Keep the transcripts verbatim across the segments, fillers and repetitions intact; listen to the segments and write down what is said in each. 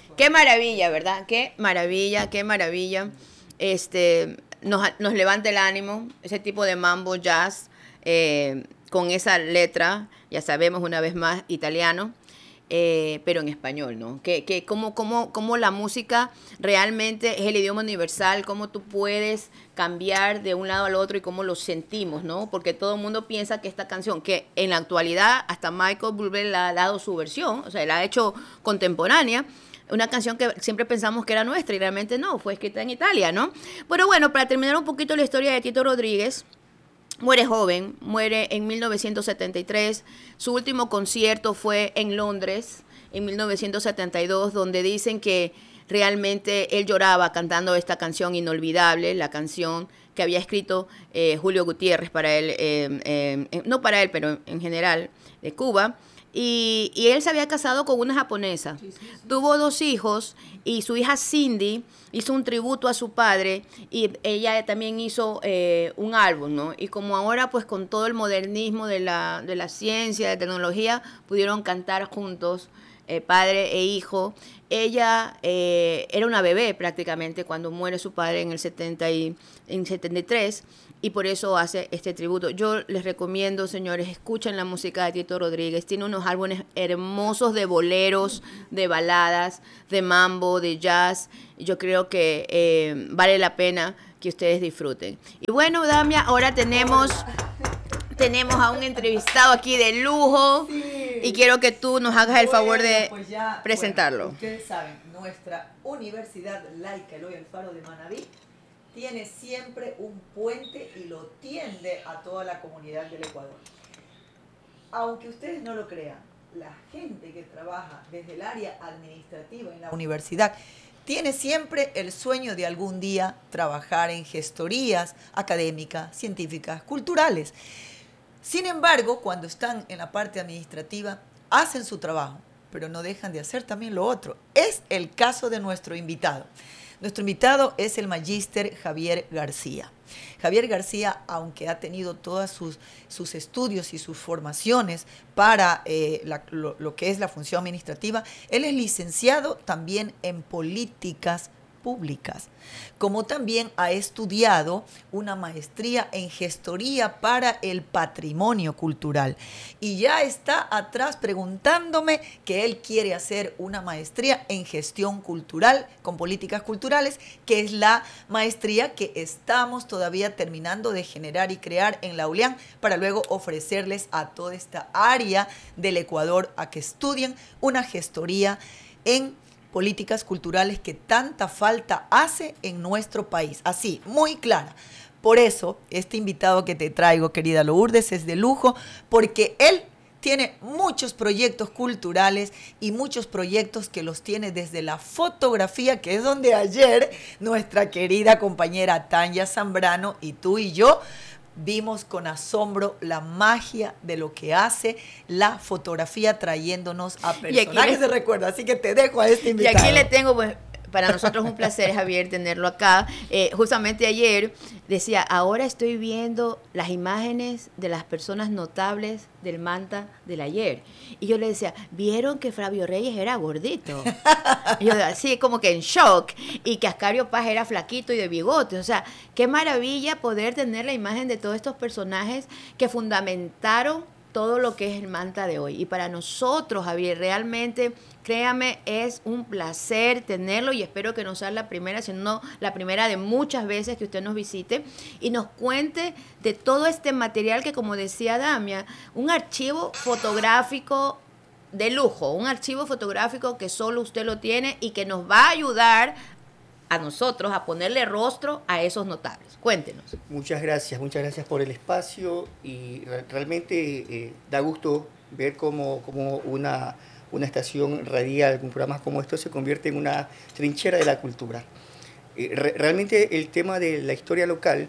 Qué maravilla, ¿verdad? Qué maravilla, qué maravilla. Este, nos, nos levanta el ánimo, ese tipo de mambo jazz, eh, con esa letra, ya sabemos una vez más, italiano, eh, pero en español, ¿no? Que, que cómo, cómo, cómo la música realmente es el idioma universal, cómo tú puedes cambiar de un lado al otro y cómo lo sentimos, ¿no? Porque todo el mundo piensa que esta canción, que en la actualidad hasta Michael Bublé le ha dado su versión, o sea, la ha hecho contemporánea, una canción que siempre pensamos que era nuestra y realmente no, fue escrita en Italia, ¿no? Pero bueno, para terminar un poquito la historia de Tito Rodríguez, muere joven, muere en mil novecientos setenta y tres, su último concierto fue en Londres en mil novecientos setenta y dos, donde dicen que realmente él lloraba cantando esta canción inolvidable, la canción que había escrito eh, Julio Gutiérrez para él, eh, eh, no para él, pero en general, de Cuba. Y, y él se había casado con una japonesa. Sí, sí, sí. Tuvo dos hijos y su hija Cindy hizo un tributo a su padre y ella también hizo eh, un álbum, ¿no? Y como ahora, pues con todo el modernismo de la, de la ciencia, de tecnología, pudieron cantar juntos, eh, padre e hijo. Ella eh, era una bebé prácticamente cuando muere su padre en el setenta y, en setenta y tres, y por eso hace este tributo. Yo les recomiendo, señores, escuchen la música de Tito Rodríguez. Tiene unos álbumes hermosos de boleros, de baladas, de mambo, de jazz. Yo creo que eh, vale la pena que ustedes disfruten. Y bueno, Damia, ahora tenemos, tenemos a un entrevistado aquí de lujo. Sí. Y quiero que tú nos hagas el favor bueno, de pues ya, presentarlo. Bueno, ustedes saben, nuestra Universidad Laica Eloy Alfaro de Manabí tiene siempre un puente y lo tiende a toda la comunidad del Ecuador. Aunque ustedes no lo crean, la gente que trabaja desde el área administrativa en la universidad tiene siempre el sueño de algún día trabajar en gestorías académicas, científicas, culturales. Sin embargo, cuando están en la parte administrativa, hacen su trabajo, pero no dejan de hacer también lo otro. Es el caso de nuestro invitado. Nuestro invitado es el magíster Javier García. Javier García, aunque ha tenido todos sus, sus estudios y sus formaciones para eh, la, lo, lo que es la función administrativa, él es licenciado también en políticas públicas, como también ha estudiado una maestría en gestoría para el patrimonio cultural. Y ya está atrás preguntándome que él quiere hacer una maestría en gestión cultural con políticas culturales, que es la maestría que estamos todavía terminando de generar y crear en la ULIAN para luego ofrecerles a toda esta área del Ecuador a que estudien una gestoría en políticas culturales que tanta falta hace en nuestro país. Así, muy clara. Por eso, este invitado que te traigo, querida Lourdes, es de lujo, porque él tiene muchos proyectos culturales y muchos proyectos que los tiene desde la fotografía, que es donde ayer nuestra querida compañera Tanya Zambrano y tú y yo vimos con asombro la magia de lo que hace la fotografía trayéndonos a personajes de recuerdo. Así que te dejo a este invitado. Y aquí le tengo, pues, para nosotros es un placer, Javier, tenerlo acá. Eh, justamente ayer decía, ahora estoy viendo las imágenes de las personas notables del Manta del ayer. Y yo le decía, ¿vieron que Flavio Reyes era gordito? Y yo así como que en shock. Y que Ascario Paz era flaquito y de bigote. O sea, qué maravilla poder tener la imagen de todos estos personajes que fundamentaron todo lo que es el Manta de hoy. Y para nosotros, Javier, realmente, créame, es un placer tenerlo y espero que no sea la primera, sino la primera de muchas veces que usted nos visite y nos cuente de todo este material que, como decía Damia, un archivo fotográfico de lujo, un archivo fotográfico que solo usted lo tiene y que nos va a ayudar a nosotros a ponerle rostro a esos notables. Cuéntenos. Muchas gracias, muchas gracias por el espacio y re- realmente eh, da gusto ver cómo, cómo una, una estación radial con programas como estos se convierte en una trinchera de la cultura. Eh, re- realmente el tema de la historia local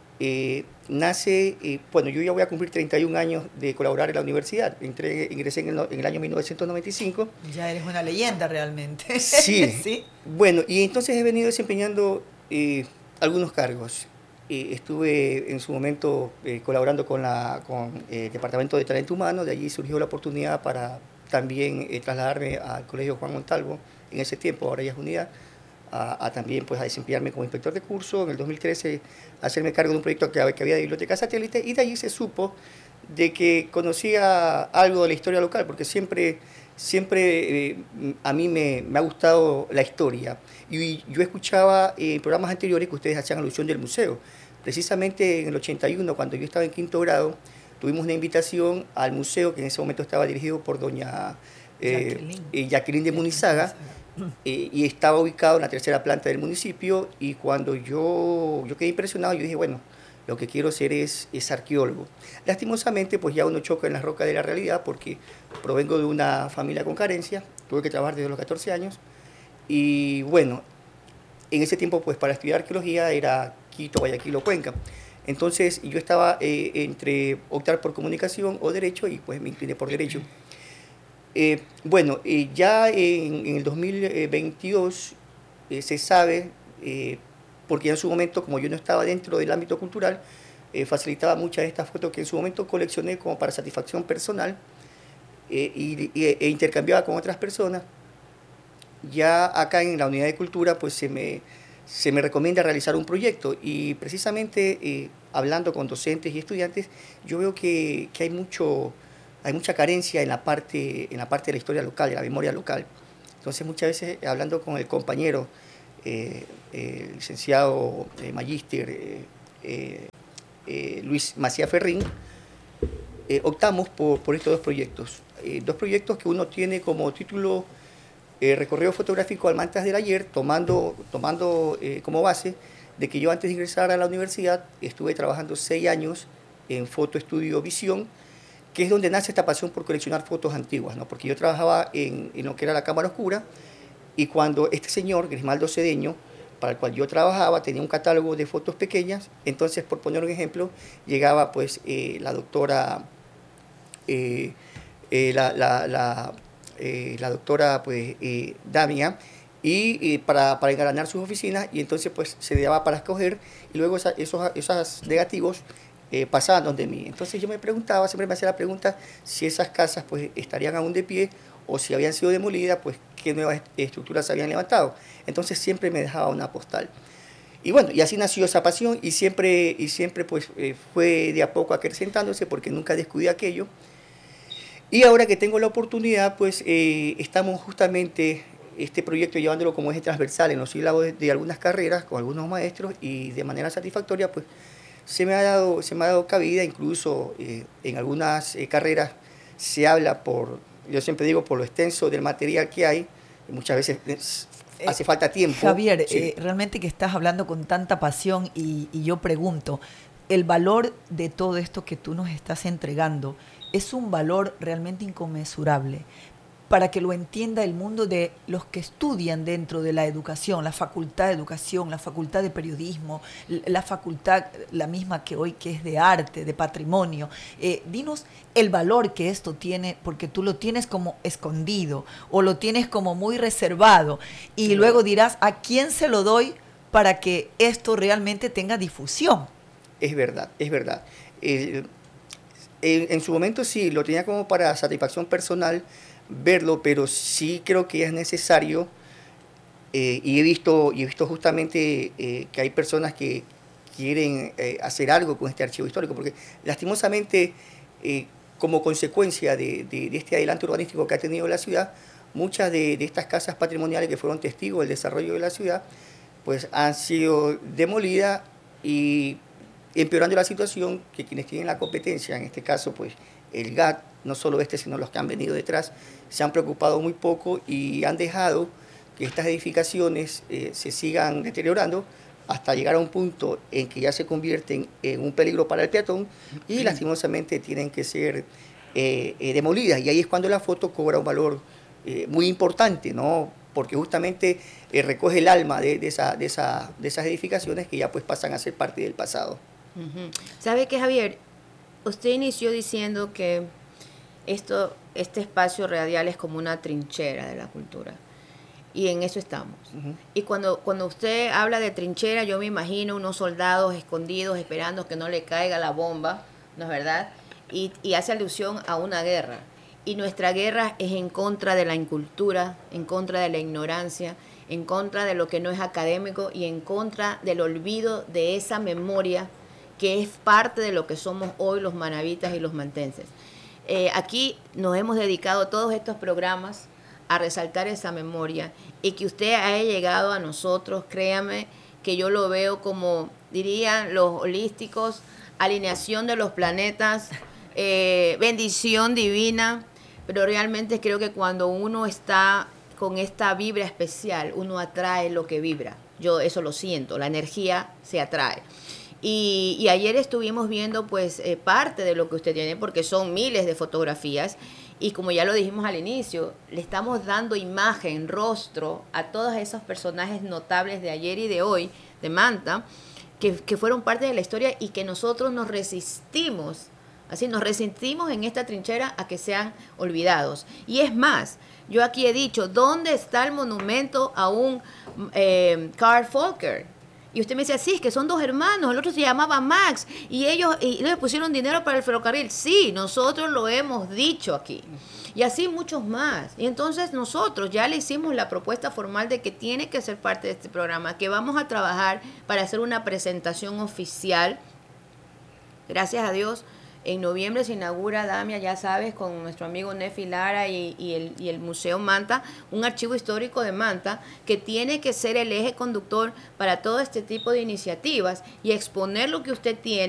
eh, nace, eh, bueno, yo ya voy a cumplir treinta y un años de colaborar en la universidad. Entré, ingresé en el, en el año mil novecientos noventa y cinco. Ya eres una leyenda realmente. Sí. ¿Sí? Bueno, y entonces he venido desempeñando eh, algunos cargos. Eh, estuve en su momento eh, colaborando con, la, con eh, el Departamento de Talento Humano, de allí surgió la oportunidad para también eh, trasladarme al Colegio Juan Montalvo, en ese tiempo, ahora ya es Unidad, a, a también pues, a desempeñarme como inspector de curso. En el dos mil trece, hacerme cargo de un proyecto que, que había de biblioteca satélite, y de allí se supo de que conocía algo de la historia local, porque siempre, siempre eh, a mí me, me ha gustado la historia. Y yo escuchaba en eh, programas anteriores que ustedes hacían alusión del museo. Precisamente en el ochenta y uno, cuando yo estaba en quinto grado, tuvimos una invitación al museo, que en ese momento estaba dirigido por doña eh, Jacqueline. Eh, Jacqueline de Munizaga, eh, y estaba ubicado en la tercera planta del municipio. Y cuando yo, yo quedé impresionado, yo dije, bueno, lo que quiero ser es, es arqueólogo. Lastimosamente, pues ya uno choca en las rocas de la realidad, porque provengo de una familia con carencia, tuve que trabajar desde los catorce años, y bueno, en ese tiempo, pues para estudiar arqueología era Quito, Guayaquil o Cuenca. Entonces yo estaba eh, entre optar por comunicación o derecho, y pues me incliné por derecho. Eh, bueno, eh, ya en, en el dos mil veintidós eh, se sabe, eh, porque en su momento, como yo no estaba dentro del ámbito cultural, eh, facilitaba muchas de estas fotos que en su momento coleccioné como para satisfacción personal, eh, y, y, e intercambiaba con otras personas. Ya acá en la unidad de cultura pues se me, se me recomienda realizar un proyecto, y precisamente eh, hablando con docentes y estudiantes, yo veo que, que hay, mucho, hay mucha carencia en la, parte, en la parte de la historia local, de la memoria local. Entonces muchas veces hablando con el compañero, eh, eh, el licenciado eh, magíster eh, eh, eh, Luis Macías Ferrín, eh, optamos por, por estos dos proyectos. Eh, dos proyectos que uno tiene como título Eh, recorrido fotográfico Almantas del Ayer, tomando, tomando eh, como base de que yo antes de ingresar a la universidad estuve trabajando seis años en Foto Estudio Visión, que es donde nace esta pasión por coleccionar fotos antiguas, ¿no? Porque yo trabajaba en, en lo que era la cámara oscura, y cuando este señor, Grismaldo Cedeño, para el cual yo trabajaba, tenía un catálogo de fotos pequeñas, entonces, por poner un ejemplo, llegaba pues eh, la doctora, eh, eh, la, la, la Eh, la doctora pues, eh, Damia, y eh, para, para engalanar sus oficinas, y entonces pues se le daba para escoger, y luego esa, esos, esos negativos eh, pasaban donde mí. Entonces yo me preguntaba, siempre me hacía la pregunta si esas casas pues estarían aún de pie, o si habían sido demolidas, pues qué nuevas estructuras se habían levantado. Entonces siempre me dejaba una postal. Y bueno, y así nació esa pasión, y siempre, y siempre pues eh, fue de a poco acrecentándose, porque nunca descuidé aquello. Y ahora que tengo la oportunidad, pues eh, estamos justamente este proyecto llevándolo como eje transversal en los sílabos de, de algunas carreras con algunos maestros, y de manera satisfactoria pues se me ha dado, se me ha dado cabida. Incluso eh, en algunas eh, carreras se habla por, yo siempre digo, por lo extenso del material que hay, y muchas veces es, hace falta tiempo. Javier, sí. eh, realmente que estás hablando con tanta pasión, y, y yo pregunto, el valor de todo esto que tú nos estás entregando es un valor realmente inconmensurable, para que lo entienda el mundo de los que estudian dentro de la educación, la facultad de educación, la facultad de periodismo, la facultad, la misma que hoy, que es de arte, de patrimonio. Eh, dinos el valor que esto tiene, porque tú lo tienes como escondido, o lo tienes como muy reservado, y sí, luego dirás, ¿a quién se lo doy para que esto realmente tenga difusión? Es verdad, es verdad. Eh, en, en su momento sí, lo tenía como para satisfacción personal verlo, pero sí creo que es necesario, eh, y he visto, y he visto justamente eh, que hay personas que quieren eh, hacer algo con este archivo histórico, porque lastimosamente, eh, como consecuencia de, de, de este adelanto urbanístico que ha tenido la ciudad, muchas de, de estas casas patrimoniales que fueron testigos del desarrollo de la ciudad, pues han sido demolidas, y empeorando la situación que quienes tienen la competencia, en este caso pues el G A T, no solo este sino los que han venido detrás, se han preocupado muy poco, y han dejado que estas edificaciones eh, se sigan deteriorando hasta llegar a un punto en que ya se convierten en un peligro para el peatón, y lastimosamente tienen que ser eh, eh, demolidas, y ahí es cuando la foto cobra un valor eh, muy importante, ¿no? Porque justamente eh, recoge el alma de, de, esa, de, esa, de esas edificaciones que ya pues pasan a ser parte del pasado. Uh-huh. ¿Sabe qué, Javier? Usted inició diciendo que esto, este espacio radial es como una trinchera de la cultura, y en eso estamos. Uh-huh. Y cuando, cuando usted habla de trinchera, yo me imagino unos soldados escondidos esperando que no le caiga la bomba, ¿no es verdad? Y, y hace alusión a una guerra. y nuestra guerra es en contra de la incultura, en contra de la ignorancia, en contra de lo que no es académico y en contra del olvido de esa memoria que es parte de lo que somos hoy los manabitas y los mantenses. Eh, aquí nos hemos dedicado todos estos programas a resaltar esa memoria y que usted haya llegado a nosotros, créame que yo lo veo como, dirían los holísticos, alineación de los planetas, eh, bendición divina, pero realmente creo que cuando uno está con esta vibra especial, uno atrae lo que vibra. Yo eso lo siento, la energía se atrae. Y, y ayer estuvimos viendo pues eh, parte de lo que usted tiene, porque son miles de fotografías, y como ya lo dijimos al inicio, le estamos dando imagen, rostro a todos esos personajes notables de ayer y de hoy, de Manta, que, que fueron parte de la historia y que nosotros nos resistimos, así nos resistimos en esta trinchera a que sean olvidados. Y es más, yo aquí he dicho, ¿dónde está el monumento a un eh, Carl Volcker? Y usted me dice, sí, es que son dos hermanos, el otro se llamaba Max, y ellos y les pusieron dinero para el ferrocarril. Sí, nosotros lo hemos dicho aquí. Y así muchos más. Y entonces nosotros ya le hicimos la propuesta formal de que tiene que ser parte de este programa, que vamos a trabajar para hacer una presentación oficial. Gracias a Dios. En noviembre se inaugura, Damia, ya sabes, con nuestro amigo Nefi Lara y, y, el, y el Museo Manta, un archivo histórico de Manta que tiene que ser el eje conductor para todo este tipo de iniciativas y exponer lo que usted tiene.